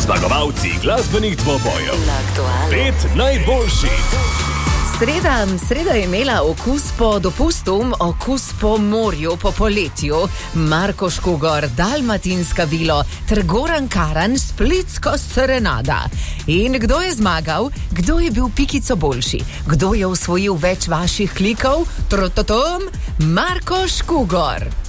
Zmagovalci glasbenih dvobojev. 5 najboljših. Sreda je imela okus po dopustu, okus po morju, po poletju. Marko Škugor, Dalmatinska vilo, ter Goran Karan, Splitsko serenada. In kdo je zmagal? Kdo je bil pikico boljši? Kdo je osvojil več vaših klikov? Trototom, Marko Škugor.